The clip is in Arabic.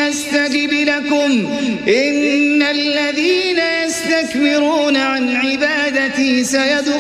يستجب لكم إن الذين يستكبرون عن عبادتي سيدخلون